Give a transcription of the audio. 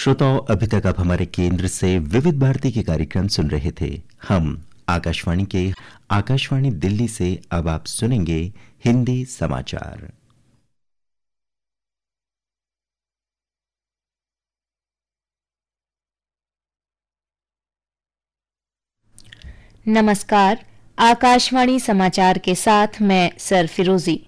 श्रोताओं, अभी तक आप हमारे केंद्र से विविध भारती के कार्यक्रम सुन रहे थे। हम आकाशवाणी दिल्ली से अब आप सुनेंगे हिंदी समाचार। नमस्कार, आकाशवाणी समाचार के साथ मैं सरफिरोजी।